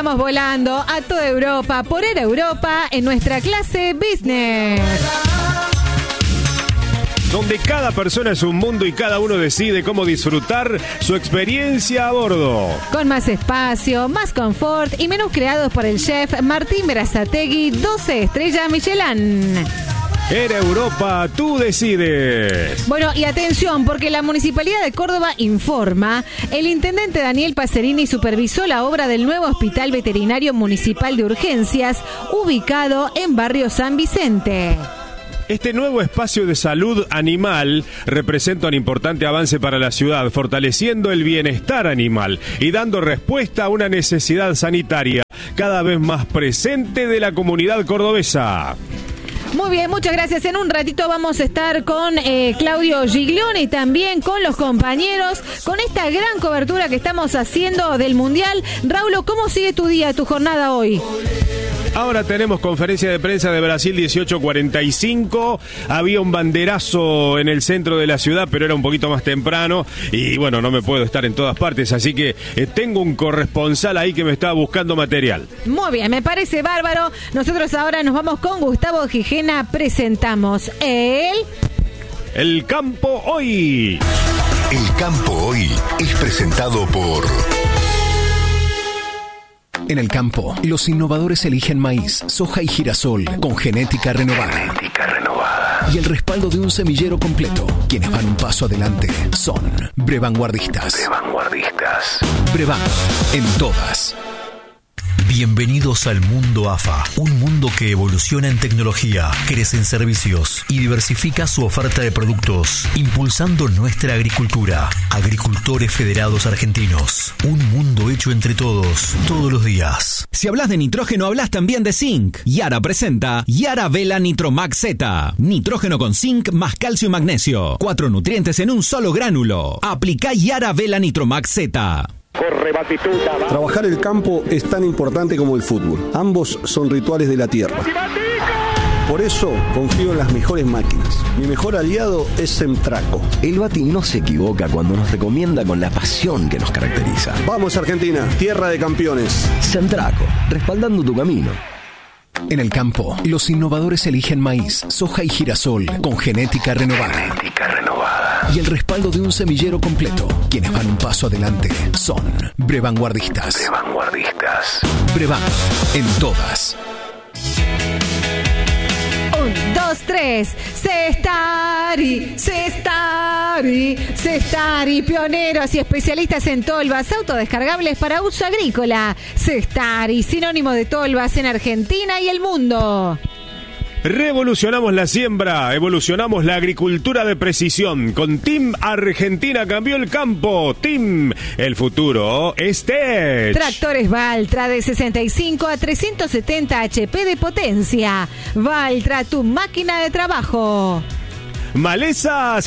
estamos volando a toda Europa por Era Europa en nuestra clase Business. Donde cada persona es un mundo y cada uno decide cómo disfrutar su experiencia a bordo. Con más espacio, más confort y menús creados por el chef Martín Berazategui, 12 estrellas Michelin. Era Europa, tú decides. Bueno, y atención, porque la Municipalidad de Córdoba informa, el intendente Daniel Pacerini supervisó la obra del nuevo Hospital Veterinario Municipal de Urgencias, ubicado en Barrio San Vicente. Este nuevo espacio de salud animal representa un importante avance para la ciudad, fortaleciendo el bienestar animal y dando respuesta a una necesidad sanitaria cada vez más presente de la comunidad cordobesa. Muy bien, muchas gracias. En un ratito vamos a estar con Claudio Giglione y también con los compañeros, con esta gran cobertura que estamos haciendo del Mundial. Raulo, ¿cómo sigue tu día, tu jornada hoy? Ahora tenemos conferencia de prensa de Brasil 18:45. Había un banderazo en el centro de la ciudad, pero era un poquito más temprano. Y bueno, no me puedo estar en todas partes, así que tengo un corresponsal ahí que me está buscando material. Muy bien, me parece bárbaro. Nosotros ahora nos vamos con Gustavo Gijena. Presentamos El Campo Hoy. El Campo Hoy es presentado por... En el campo, los innovadores eligen maíz, soja y girasol con genética renovada. Y el respaldo de un semillero completo. Quienes van un paso adelante son Brevanguardistas. Brevan, en todas. Bienvenidos al mundo AFA, un mundo que evoluciona en tecnología, crece en servicios y diversifica su oferta de productos, impulsando nuestra agricultura. Agricultores Federados Argentinos, un mundo hecho entre todos, todos los días. Si hablas de nitrógeno, hablas también de zinc. Yara presenta Yara Vela Nitromax Z. Nitrógeno con zinc más calcio y magnesio. 4 nutrientes en un solo gránulo. Aplica Yara Vela Nitromax Z. Trabajar el campo es tan importante como el fútbol. Ambos son rituales de la tierra. Por eso confío en las mejores máquinas. Mi mejor aliado es Semtraco. El Bati no se equivoca cuando nos recomienda con la pasión que nos caracteriza. Vamos Argentina, tierra de campeones. Semtraco, respaldando tu camino. En el campo, los innovadores eligen maíz, soja y girasol con genética renovada. Y el respaldo de un semillero completo. Quienes van un paso adelante son Brevanguardistas. Brevan, en todas. 1, 2, 3. Cestari, pioneros y especialistas en tolvas autodescargables para uso agrícola. Cestari, sinónimo de tolvas en Argentina y el mundo. Revolucionamos la siembra, evolucionamos la agricultura de precisión. Con Team Argentina cambió el campo. Team, el futuro es Tech. Tractores Valtra de 65 a 370 HP de potencia. Valtra, tu máquina de trabajo. ¡Malezas!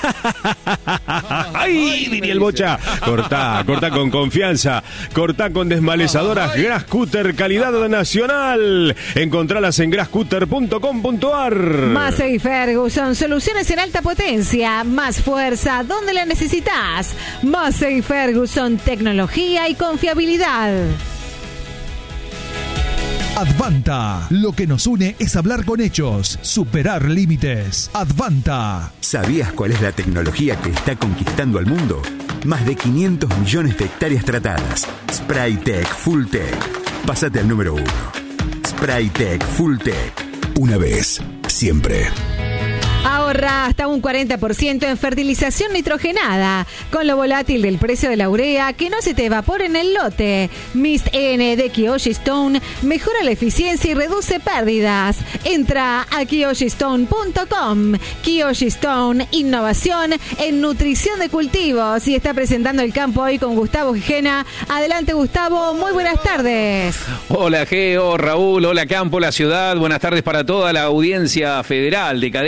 ¡Ay! Diría el Bocha. Cortá con confianza. Cortá con desmalezadoras Grascutter, calidad nacional. Encontralas en grascutter.com.ar. Massey Ferguson, soluciones en alta potencia. Más fuerza, donde la necesitas. Massey Ferguson, tecnología y confiabilidad. Advanta. Lo que nos une es hablar con hechos, superar límites. Advanta. ¿Sabías cuál es la tecnología que está conquistando al mundo? Más de 500 millones de hectáreas tratadas. Spraytec Full Tech. Pásate al número 1. Spraytec Full Tech. Una vez, siempre. Ahorra hasta un 40% en fertilización nitrogenada. Con lo volátil del precio de la urea, que no se te evapore en el lote. Mist N de Kiyoshi Stone mejora la eficiencia y reduce pérdidas. Entra a kiyoshistone.com. Kiyoshi Stone, innovación en nutrición de cultivos. Y está presentando el campo hoy con Gustavo Gijena. Adelante, Gustavo, muy buenas tardes. Hola, Geo, Raúl, hola, campo, la ciudad. Buenas tardes para toda la audiencia federal de Cadena 3.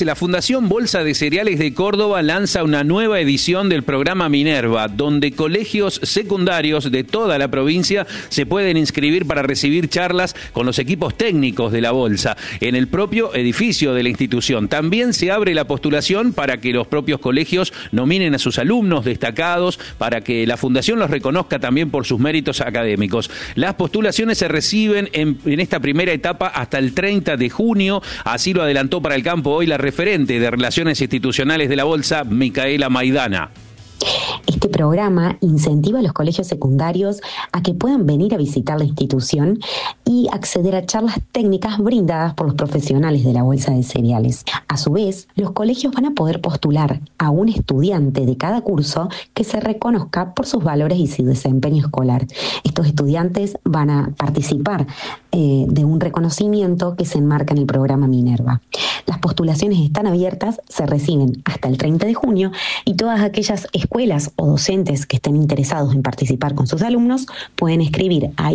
vez, la Fundación Bolsa de Cereales de Córdoba lanza una nueva edición del programa Minerva, donde colegios secundarios de toda la provincia se pueden inscribir para recibir charlas con los equipos técnicos de la Bolsa en el propio edificio de la institución. También se abre la postulación para que los propios colegios nominen a sus alumnos destacados, para que la Fundación los reconozca también por sus méritos académicos. Las postulaciones se reciben en esta primera etapa hasta el 30 de junio, así lo adelantó para el campo hoy la referente de Relaciones Institucionales de la Bolsa, Micaela Maidana. Este programa incentiva a los colegios secundarios a que puedan venir a visitar la institución y acceder a charlas técnicas brindadas por los profesionales de la Bolsa de Cereales. A su vez, los colegios van a poder postular a un estudiante de cada curso que se reconozca por sus valores y su desempeño escolar. Estos estudiantes van a participar de un reconocimiento que se enmarca en el programa Minerva. Las postulaciones están abiertas, se reciben hasta el 30 de junio y todas aquellas escuelas o docentes que estén interesados en participar con sus alumnos pueden escribir a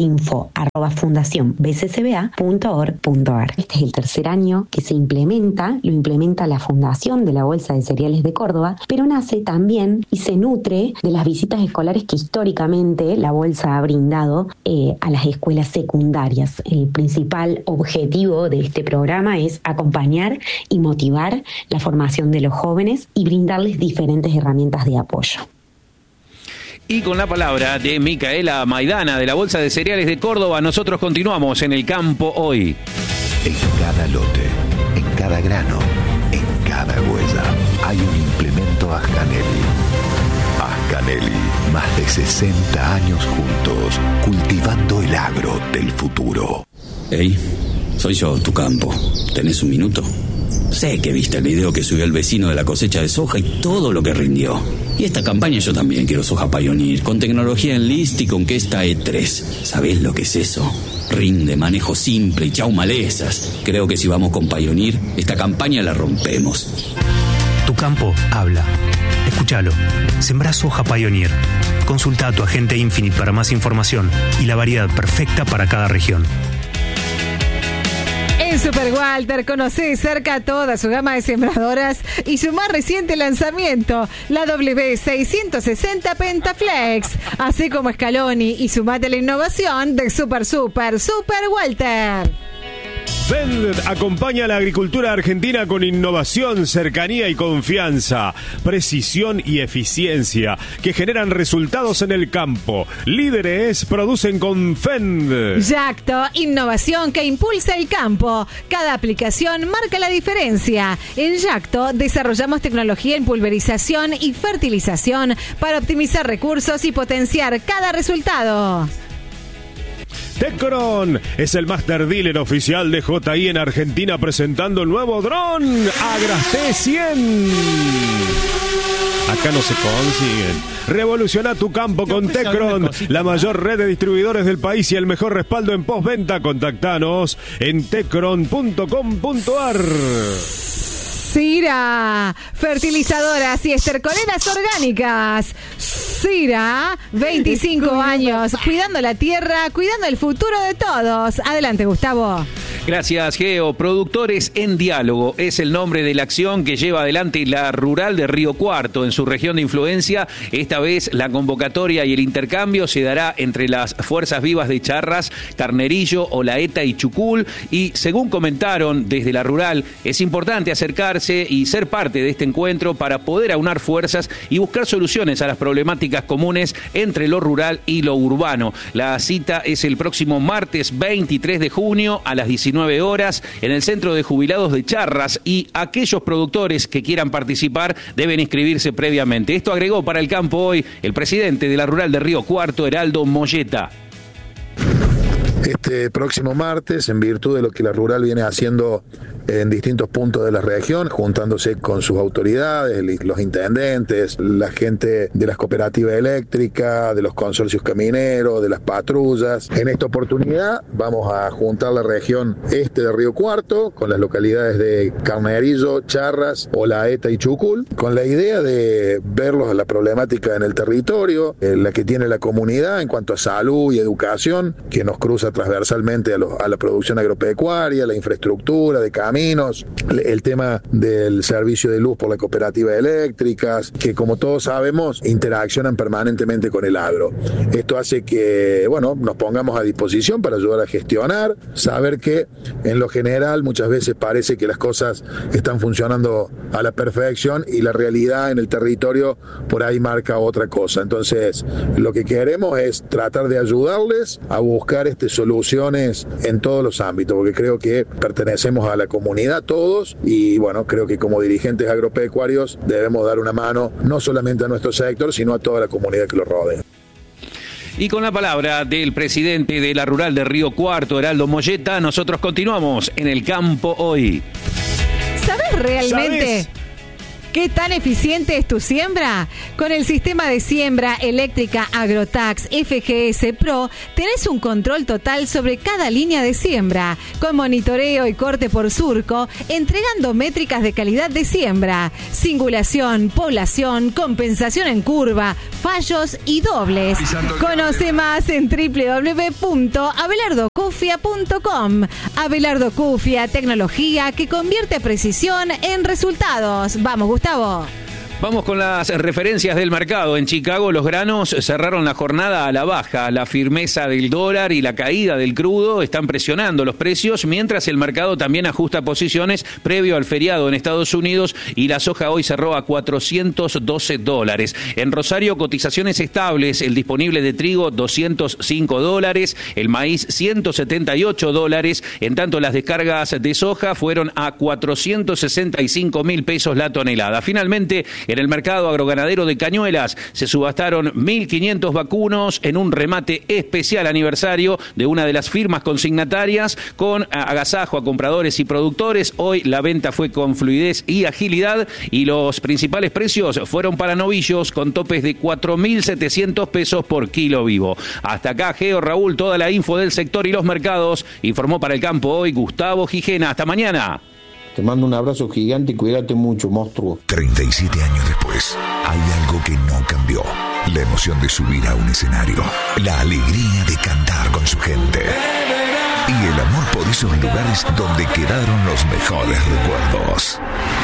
info@fundacionbccba.org.ar. Este es el tercer año que lo implementa la Fundación de la Bolsa de Cereales de Córdoba, pero nace también y se nutre de las visitas escolares que históricamente la Bolsa ha brindado a las escuelas secundarias. El principal objetivo de este programa es acompañar y motivar la formación de los jóvenes y brindarles diferentes herramientas de apoyo. Y con la palabra de Micaela Maidana de la Bolsa de Cereales de Córdoba, nosotros continuamos en el campo hoy. En cada lote, en cada grano, en cada huella, hay un implemento Ascanelli. Ascanelli, más de 60 años juntos, cultivando el agro del futuro. Hey, soy yo, tu campo. ¿Tenés un minuto? Sé que viste el video que subió el vecino de la cosecha de soja y todo lo que rindió. Y esta campaña yo también quiero soja Pioneer, con tecnología Enlist y con Kesta E3. ¿Sabés lo que es eso? Rinde, manejo simple y chau malezas. Creo que si vamos con Pioneer, esta campaña la rompemos. Tu campo habla. Escúchalo. Sembrá soja Pioneer. Consulta a tu agente Infinite para más información y la variedad perfecta para cada región. En Super Walter conocé cerca toda su gama de sembradoras y su más reciente lanzamiento, la W660 Pentaflex, así como Scaloni, y sumate a la innovación de Super Walter. Fendt acompaña a la agricultura argentina con innovación, cercanía y confianza, precisión y eficiencia que generan resultados en el campo. Líderes producen con Fendt. Yacto, innovación que impulsa el campo. Cada aplicación marca la diferencia. En Yacto desarrollamos tecnología en pulverización y fertilización para optimizar recursos y potenciar cada resultado. Tecron es el master dealer oficial de JI en Argentina, presentando el nuevo dron Agras T100. Acá no se consiguen. Revoluciona tu campo con Tecron, la mayor red de distribuidores del país y el mejor respaldo en postventa. Contactanos en tecron.com.ar. Sira, fertilizadoras y estercoleras orgánicas. Sira, 25 años, cuidando la tierra, cuidando el futuro de todos. Adelante, Gustavo. Gracias, Geo. Productores en Diálogo es el nombre de la acción que lleva adelante la Rural de Río Cuarto en su región de influencia. Esta vez la convocatoria y el intercambio se dará entre las fuerzas vivas de Charras, Carnerillo, Olaeta y Chucul. Y según comentaron desde la Rural, es importante acercarse y ser parte de este encuentro para poder aunar fuerzas y buscar soluciones a las problemáticas comunes entre lo rural y lo urbano. La cita es el próximo martes 23 de junio a las 19 horas en el Centro de Jubilados de Charras, y aquellos productores que quieran participar deben inscribirse previamente. Esto agregó para el campo hoy el presidente de la Rural de Río Cuarto, Heraldo Molleta. Este próximo martes, en virtud de lo que la Rural viene haciendo en distintos puntos de la región, juntándose con sus autoridades, los intendentes, la gente de las cooperativas eléctricas, de los consorcios camineros, de las patrullas. En esta oportunidad vamos a juntar la región este de Río Cuarto con las localidades de Carnerillo, Charras, Olaeta y Chucul, con la idea de verlos la problemática en el territorio, la que tiene la comunidad en cuanto a salud y educación, que nos cruza transversalmente a la producción agropecuaria, la infraestructura de caminos, caminos, el tema del servicio de luz por la cooperativa de eléctricas, que como todos sabemos interaccionan permanentemente con el agro. Esto hace que, nos pongamos a disposición para ayudar a gestionar, saber que en lo general muchas veces parece que las cosas están funcionando a la perfección y la realidad en el territorio por ahí marca otra cosa. Entonces, lo que queremos es tratar de ayudarles a buscar soluciones en todos los ámbitos, porque creo que pertenecemos a la comunidad todos y creo que como dirigentes agropecuarios debemos dar una mano no solamente a nuestro sector, sino a toda la comunidad que lo rodea. Y con la palabra del presidente de la Rural de Río Cuarto, Heraldo Moyeta, nosotros continuamos en el campo hoy. ¿Sabes realmente qué tan eficiente es tu siembra? Con el sistema de siembra eléctrica Agrotax FGS Pro tenés un control total sobre cada línea de siembra, con monitoreo y corte por surco, entregando métricas de calidad de siembra, singulación, población, compensación en curva, fallos y dobles. Conoce más en www.abelardocufia.com. Abelardo Cufia, tecnología que convierte precisión en resultados. Vamos, Gustavo. Vamos con las referencias del mercado. En Chicago los granos cerraron la jornada a la baja. La firmeza del dólar y la caída del crudo están presionando los precios, mientras el mercado también ajusta posiciones previo al feriado en Estados Unidos y la soja hoy cerró a $412. En Rosario, cotizaciones estables. El disponible de trigo, $205. El maíz, $178. En tanto, las descargas de soja fueron a 465.000 pesos la tonelada. Finalmente, en el mercado agroganadero de Cañuelas se subastaron 1.500 vacunos en un remate especial aniversario de una de las firmas consignatarias, con agasajo a compradores y productores. Hoy la venta fue con fluidez y agilidad y los principales precios fueron para novillos con topes de 4.700 pesos por kilo vivo. Hasta acá, Geo, Raúl, toda la info del sector y los mercados. Informó para el campo hoy Gustavo Gijena. Hasta mañana. Te mando un abrazo gigante y cuídate mucho, monstruo. 37 años después, hay algo que no cambió. La emoción de subir a un escenario. La alegría de cantar con su gente. Y el amor por esos lugares donde quedaron los mejores recuerdos.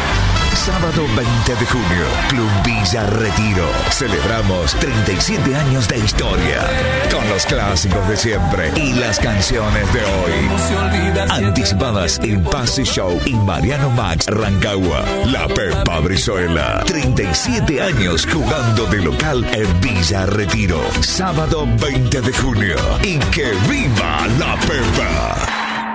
Sábado 20 de junio, Club Villa Retiro. Celebramos 37 años de historia. Con los clásicos de siempre y las canciones de hoy. Anticipadas en Pase Show y Mariano Max Rancagua. La Pepa Brizuela. 37 años jugando de local en Villa Retiro. Sábado 20 de junio. Y que viva la Pepa.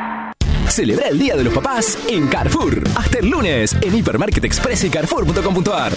Celebra el Día de los Papás en Carrefour. Hasta el lunes en Hipermarket Express y Carrefour.com.ar.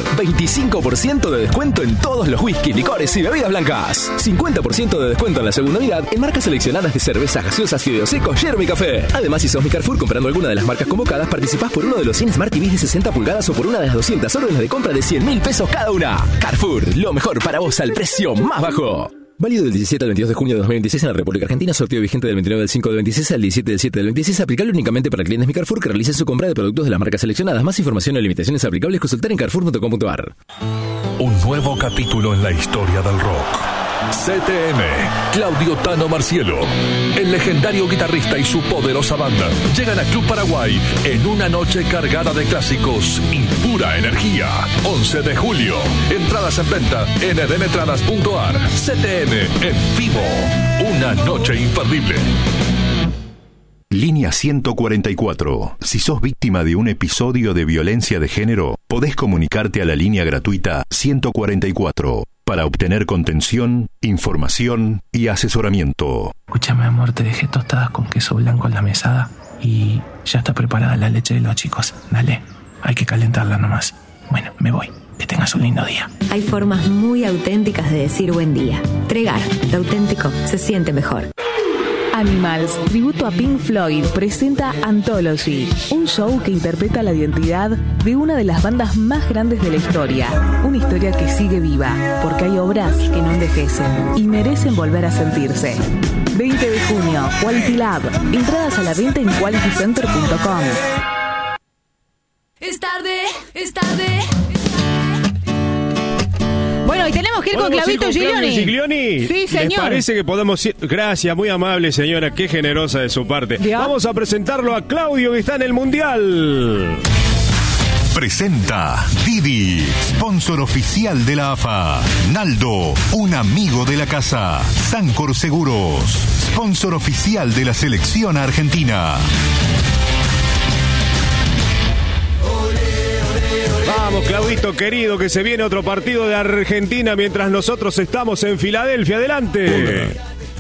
25% de descuento en todos los whisky, licores y bebidas blancas. 50% de descuento en la segunda unidad en marcas seleccionadas de cervezas gaseosas, fideos secos, yerba y café. Además, si sos mi Carrefour comprando alguna de las marcas convocadas, participás por uno de los 100 Smart TVs de 60 pulgadas o por una de las 200 órdenes de compra de 100.000 pesos cada una. Carrefour, lo mejor para vos al precio más bajo. Válido del 17 al 22 de junio de 2026 en la República Argentina. Sorteo vigente del 29 del 5 del 26 al 17 del 7 del 26. Aplicable únicamente para clientes Mi Carrefour que realicen su compra de productos de las marcas seleccionadas. Más información y limitaciones aplicables consultar en carrefour.com.ar. Un nuevo capítulo en la historia del rock. CTM, Claudio Tano Marcielo, el legendario guitarrista y su poderosa banda llegan a Club Paraguay en una noche cargada de clásicos y pura energía. 11 de julio, entradas en venta en edenetradas.ar. CTM en vivo, una noche imperdible. Línea 144. Si sos víctima de un episodio de violencia de género, podés comunicarte a la línea gratuita 144 para obtener contención, información y asesoramiento. Escúchame, amor, te dejé tostadas con queso blanco en la mesada y ya está preparada la leche de los chicos. Dale, hay que calentarla nomás. Bueno, me voy. Que tengas un lindo día. Hay formas muy auténticas de decir buen día. Tregar, lo auténtico se siente mejor. Animals, tributo a Pink Floyd, presenta Anthology, un show que interpreta la identidad de una de las bandas más grandes de la historia. Una historia que sigue viva, porque hay obras que no envejecen y merecen volver a sentirse. 20 de junio, Quality Lab. Entradas a la venta en qualitycenter.com. Bueno, y tenemos que ir con Claudito Giglioni. Sí, señor. ¿Les parece que podemos ir? Gracias, muy amable, señora. Qué generosa de su parte. ¿Dios? Vamos a presentarlo a Claudio, que está en el Mundial. Presenta Didi, sponsor oficial de la AFA. Naldo, un amigo de la casa. Sancor Seguros, sponsor oficial de la selección argentina. Vamos, Claudito querido, que se viene otro partido de Argentina mientras nosotros estamos en Filadelfia. Adelante.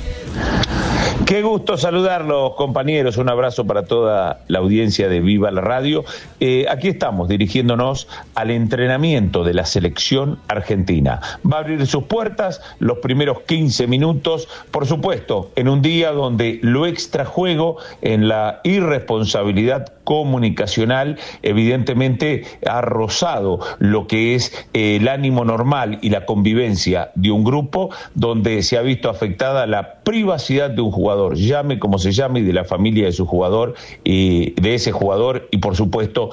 Qué gusto saludarlos, compañeros. Un abrazo para toda la audiencia de Viva la Radio. Aquí estamos dirigiéndonos al entrenamiento de la selección argentina. Va a abrir sus puertas los primeros 15 minutos, por supuesto, en un día donde lo extrajuego, en la irresponsabilidad comunicacional, evidentemente ha rozado lo que es el ánimo normal y la convivencia de un grupo, donde se ha visto afectada la privacidad de un jugador, llame como se llame, y de la familia de su jugador, y de ese jugador, y por supuesto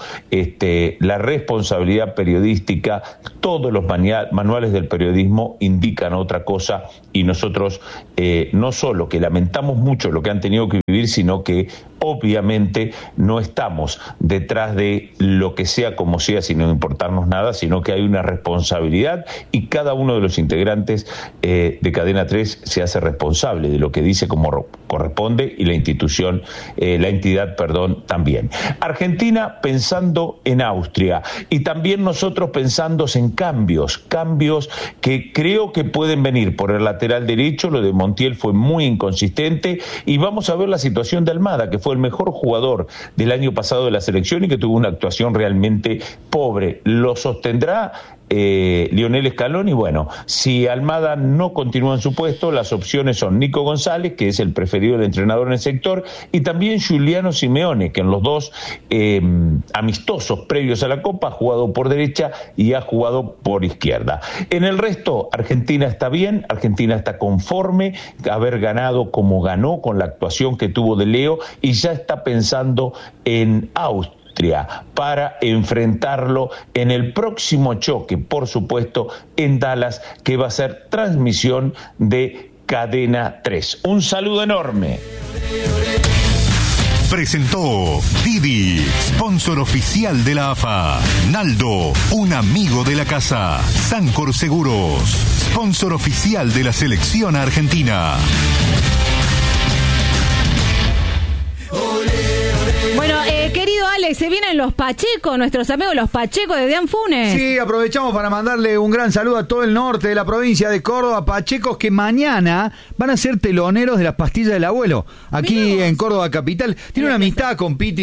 la responsabilidad periodística. Todos los manuales del periodismo indican otra cosa, y nosotros no solo que lamentamos mucho lo que han tenido que vivir, sino que obviamente no estamos detrás de lo que sea como sea, sin importarnos nada, sino que hay una responsabilidad, y cada uno de los integrantes de Cadena 3 se hace responsable de lo que dice como corresponde, y la entidad también. Argentina pensando en Austria, y también nosotros pensando en cambios que creo que pueden venir por el lateral derecho. Lo de Montiel fue muy inconsistente, y vamos a ver la situación de Almada, que fue el mejor jugador del año pasado de la selección y que tuvo una actuación realmente pobre. ¿Lo sostendrá Lionel Scaloni? Bueno, si Almada no continúa en su puesto, las opciones son Nico González, que es el preferido del entrenador en el sector, y también Giuliano Simeone, que en los dos amistosos previos a la Copa ha jugado por derecha y ha jugado por izquierda. En el resto, Argentina está bien, Argentina está conforme haber ganado como ganó, con la actuación que tuvo de Leo, y ya está pensando en Austria para enfrentarlo en el próximo choque, por supuesto, en Dallas, que va a ser transmisión de Cadena 3. Un saludo enorme. Presentó Didi, sponsor oficial de la AFA. Naldo, un amigo de la casa. Sancor Seguros, sponsor oficial de la selección argentina. Bueno, querido Alex, se vienen los Pacheco, nuestros amigos los Pacheco de Dean Funes. Sí, aprovechamos para mandarle un gran saludo a todo el norte de la provincia de Córdoba, Pachecos, que mañana van a ser teloneros de las pastillas del abuelo, aquí en Córdoba capital. Tiene una amistad con Piti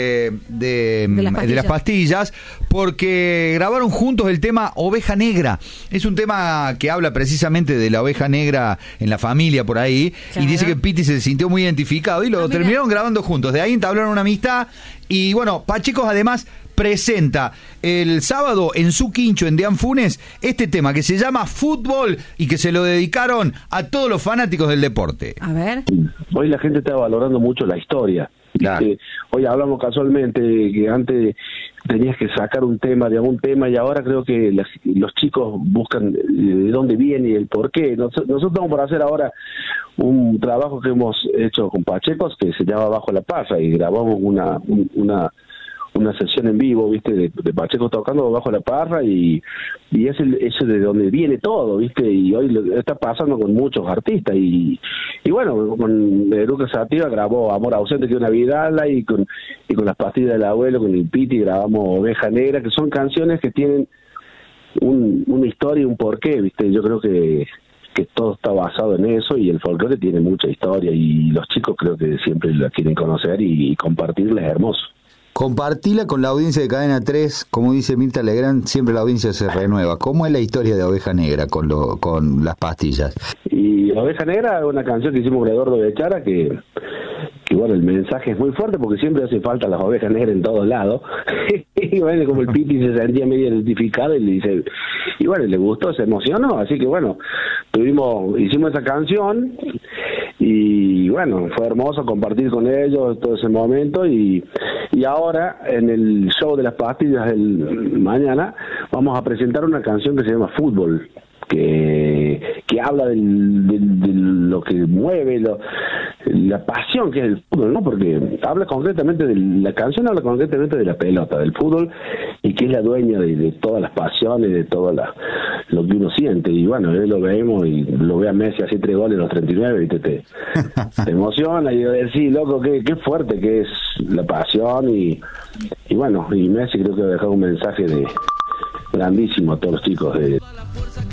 de las pastillas, porque grabaron juntos el tema Oveja Negra. Es un tema que habla precisamente de la oveja negra en la familia por ahí, claro. Y dice que Piti se sintió muy identificado y lo terminaron grabando juntos. De ahí entablaron una amistad. Y bueno, Pachecos además presenta el sábado en su quincho en Dean Funes este tema que se llama Fútbol, y que se lo dedicaron a todos los fanáticos del deporte. A ver. Hoy la gente está valorando mucho la historia. Claro. Hoy hablamos casualmente que antes tenías que sacar un tema de algún tema, y ahora creo que los chicos buscan de dónde viene y el por qué. Nosotros vamos por hacer ahora un trabajo que hemos hecho con Pachecos que se llama Bajo la Parra, y grabamos una sesión en vivo, viste, de Pacheco tocando Bajo la Parra, y es eso de donde viene todo, viste, y hoy lo está pasando con muchos artistas, y bueno, con Eruca Sativa grabó Amor Ausente, que es una vidala, y con las pastillas del abuelo, con el Piti grabamos Oveja Negra, que son canciones que tienen una historia y un porqué, viste. Yo creo que todo está basado en eso, y el folclore tiene mucha historia, y los chicos creo que siempre la quieren conocer, y compartirla es hermoso. Compartila con la audiencia de Cadena 3, como dice Mirta Legrand, siempre la audiencia se renueva. ¿Cómo es la historia de Oveja Negra con las pastillas? Y Oveja Negra es una canción que hicimos con Eduardo Bechara, que bueno, el mensaje es muy fuerte, porque siempre hace falta las ovejas negras en todos lados. Y bueno, como el Piti se sentía medio identificado, y le dice, y bueno, le gustó, se emocionó, así que bueno, hicimos esa canción, y bueno, fue hermoso compartir con ellos todo ese momento, y ahora en el show de las pastillas del mañana vamos a presentar una canción que se llama Fútbol, que habla de lo que mueve, la pasión que es el fútbol, ¿no? Porque habla concretamente la canción habla concretamente de la pelota, del fútbol, y que es la dueña de todas las pasiones, de todo lo que uno siente. Y bueno, lo vemos y lo ve a Messi así 3 goles en los 39 y te emociona y decís, loco, qué fuerte que es la pasión. Y bueno, y Messi creo que ha dejado un mensaje grandísimo a todos los chicos